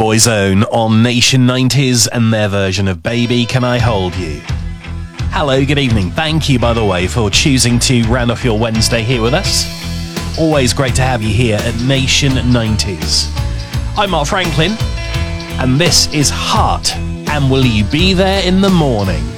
Boyzone on Nation 90s and their version of Baby Can I Hold You. Hello, good evening. Thank you, by the way, for choosing to round off your Wednesday here with us. Always great to have you here at Nation 90s. I'm Mark Franklin, and this is Heart, and Will You Be There in the Morning?